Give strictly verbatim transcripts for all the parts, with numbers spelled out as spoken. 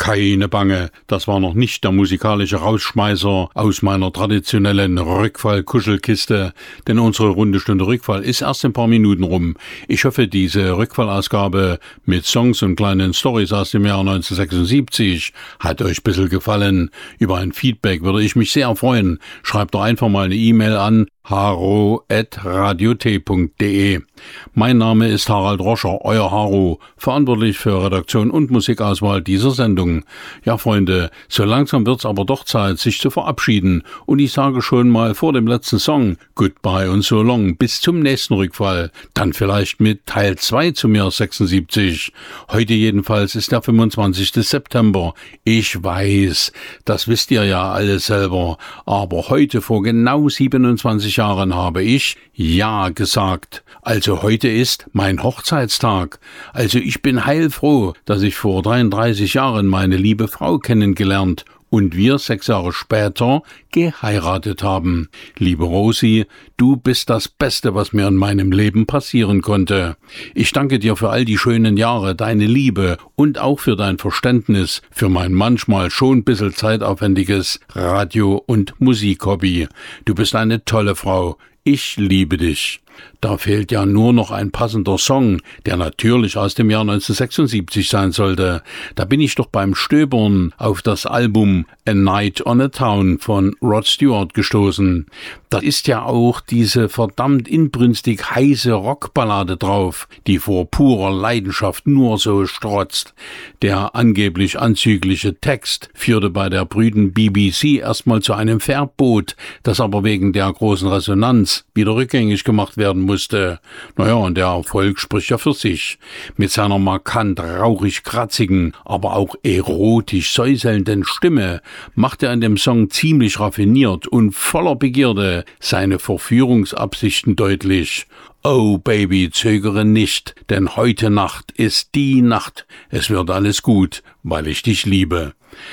Keine Bange, das war noch nicht der musikalische Rausschmeißer aus meiner traditionellen Rückfall-Kuschelkiste, denn unsere runde Stunde Rückfall ist erst ein paar Minuten rum. Ich hoffe, diese Rückfallausgabe mit Songs und kleinen Storys aus dem Jahr neunzehnhundertsechsundsiebzig hat euch ein bisschen gefallen. Über ein Feedback würde ich mich sehr freuen. Schreibt doch einfach mal eine E-Mail an haro at radiot punkt de. Mein Name ist Harald Roscher, euer Haro, verantwortlich für Redaktion und Musikauswahl dieser Sendung. Ja, Freunde, so langsam wird's aber doch Zeit, sich zu verabschieden. Und ich sage schon mal vor dem letzten Song Goodbye und so long, bis zum nächsten Rückfall. Dann vielleicht mit Teil zwei zum Jahr sechsundsiebzig. Heute jedenfalls ist der fünfundzwanzigste September. Ich weiß, das wisst ihr ja alle selber. Aber heute vor genau siebenundzwanzig Jahren habe ich Ja gesagt. Also heute ist mein Hochzeitstag. Also ich bin heilfroh, dass ich vor dreiunddreißig Jahren meine liebe Frau kennengelernt und wir sechs Jahre später geheiratet haben. Liebe Rosi, du bist das Beste, was mir in meinem Leben passieren konnte. Ich danke dir für all die schönen Jahre, deine Liebe und auch für dein Verständnis für mein manchmal schon ein bisschen zeitaufwendiges Radio- und Musikhobby. Du bist eine tolle Frau. Ich liebe dich. Da fehlt ja nur noch ein passender Song, der natürlich aus dem Jahr neunzehnhundertsechsundsiebzig sein sollte. Da bin ich doch beim Stöbern auf das Album A Night on a Town von Rod Stewart gestoßen. Da ist ja auch diese verdammt inbrünstig heiße Rockballade drauf, die vor purer Leidenschaft nur so strotzt. Der angeblich anzügliche Text führte bei der brüden B B C erstmal zu einem Verbot, das aber wegen der großen Resonanz wieder rückgängig gemacht werden musste. Naja, und der Erfolg spricht ja für sich. Mit seiner markant rauchig-kratzigen, aber auch erotisch säuselnden Stimme macht er in dem Song ziemlich raffiniert und voller Begierde seine Verführungsabsichten deutlich. Oh Baby, zögere nicht, denn heute Nacht ist die Nacht. Es wird alles gut, weil ich dich liebe.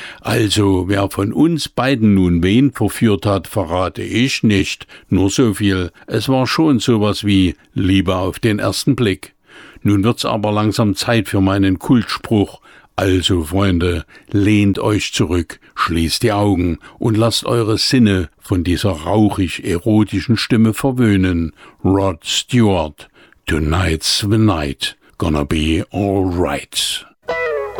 Also, wer von uns beiden nun wen verführt hat, verrate ich nicht. Nur so viel, es war schon sowas wie Liebe auf den ersten Blick. Nun wird's aber langsam Zeit für meinen Kultspruch. Also, Freunde, lehnt euch zurück, schließt die Augen und lasst eure Sinne von dieser rauchig-erotischen Stimme verwöhnen. Rod Stewart, Tonight's the night, gonna be alright.